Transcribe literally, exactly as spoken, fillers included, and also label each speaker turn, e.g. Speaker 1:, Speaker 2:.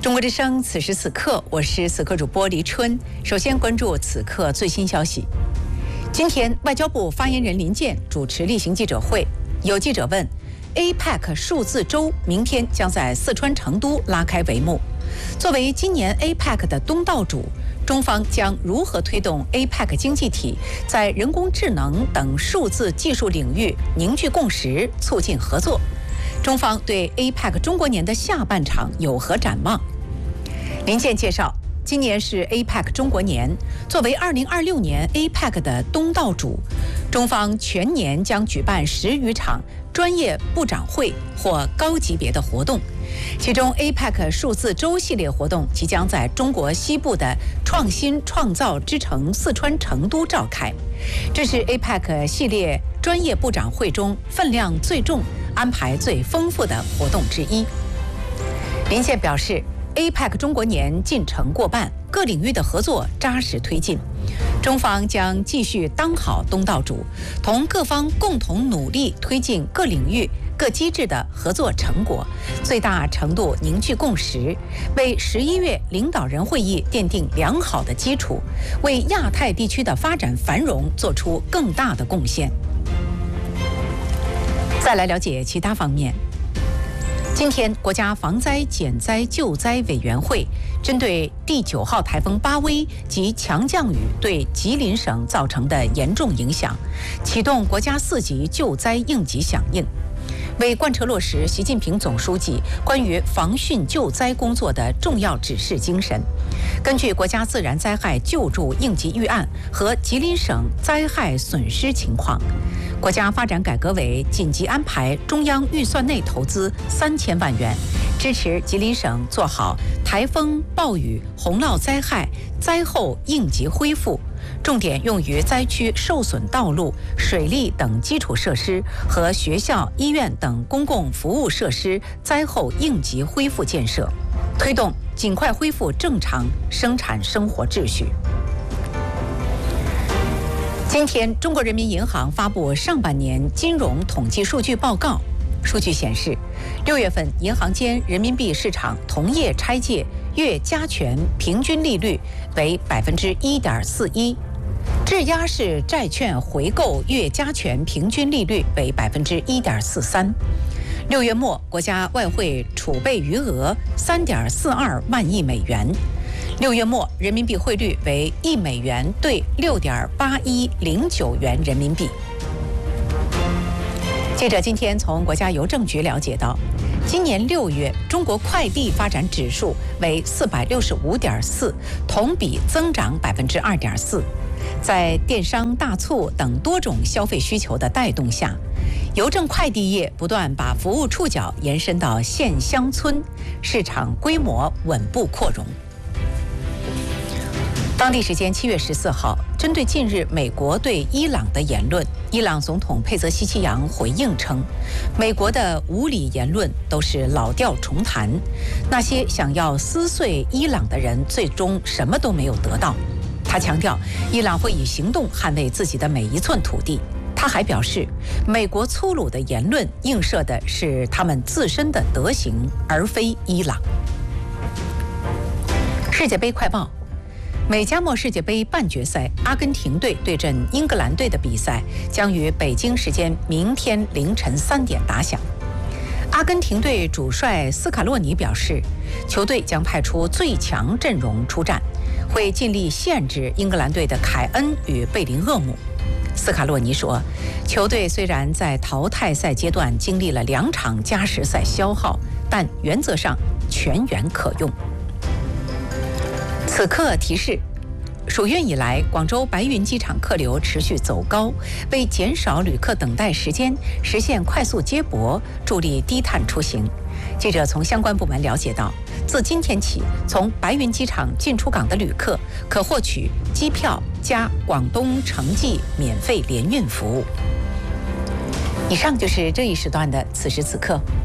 Speaker 1: 中国之声，此时此刻，我是此刻主播黎春。首先关注此刻最新消息。今天，外交部发言人林健主持例行记者会，有记者问 ：A P E C 数字周明天将在四川成都拉开帷幕。作为今年 A P E C 的东道主，中方将如何推动 A P E C 经济体在人工智能等数字技术领域凝聚共识，促进合作？中方对 A P E C 中国年的下半场有何展望？林健介绍，今年是 A P E C 中国年，作为二零二六年 A P E C 的东道主，中方全年将举办十余场专业部长会或高级别的活动，其中 A P E C 数字周系列活动即将在中国西部的创新创造之城四川成都召开，这是 A P E C 系列专业部长会中分量最重、安排最丰富的活动之一。林健表示，A P E C 中国年进程过半，各领域的合作扎实推进。中方将继续当好东道主，同各方共同努力推进各领域、各机制的合作成果，最大程度凝聚共识，为十一月领导人会议奠定良好的基础，为亚太地区的发展繁荣做出更大的贡献。再来了解其他方面。今天，国家防灾减灾救灾委员会针对第九号台风巴威及强降雨对吉林省造成的严重影响，启动国家四级救灾应急响应，为贯彻落实习近平总书记关于防汛救灾工作的重要指示精神，根据国家自然灾害救助应急预案和吉林省灾害损失情况，国家发展改革委紧急安排中央预算内投资三千万元，支持吉林省做好台风、暴雨、洪涝灾害灾后应急恢复，重点用于灾区受损道路、水利等基础设施和学校、医院等公共服务设施灾后应急恢复建设，推动尽快恢复正常生产生活秩序。今天，中国人民银行发布上半年金融统计数据报告。数据显示，六月份银行间人民币市场同业拆借月加权平均利率为百分之一点四一，质押式债券回购月加权平均利率为百分之一点四三。六月末，国家外汇储备余额三点四二万亿美元。六月末，人民币汇率为一美元兑六点八一零九元人民币。记者今天从国家邮政局了解到，今年六月中国快递发展指数为四百六十五点四，同比增长百分之二点四。在电商、大促等多种消费需求的带动下，邮政快递业不断把服务触角延伸到县乡村，市场规模稳步扩容。当地时间七月十四号，针对近日美国对伊朗的言论，伊朗总统佩泽希奇扬回应称，美国的无理言论都是老调重弹，那些想要撕碎伊朗的人最终什么都没有得到。他强调，伊朗会以行动捍卫自己的每一寸土地。他还表示，美国粗鲁的言论映射的是他们自身的德行，而非伊朗。世界杯快报。美加墨世界杯半决赛，阿根廷队对阵英格兰队的比赛将于北京时间明天凌晨三点打响。阿根廷队主帅斯卡洛尼表示，球队将派出最强阵容出战，会尽力限制英格兰队的凯恩与贝林厄姆。斯卡洛尼说，球队虽然在淘汰赛阶段经历了两场加时赛消耗，但原则上全员可用。此刻提示，暑运以来，广州白云机场客流持续走高，为减少旅客等待时间，实现快速接驳，助力低碳出行。记者从相关部门了解到，自今天起，从白云机场进出港的旅客可获取机票加广东城际免费联运服务。以上就是这一时段的此时此刻。